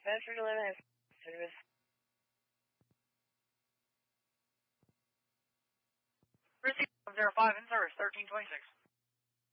Bedford 11 has service. Receive 05 in service, 1326.